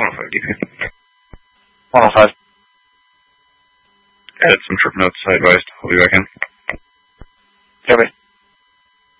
105 DP. 105. Added some trip notes, I advised. I'll be back in. Copy.